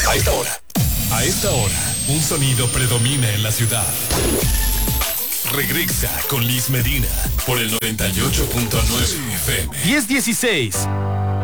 A esta hora, un sonido predomina en la ciudad. Regresa con Liz Medina por el 98.9 FM. 10:16.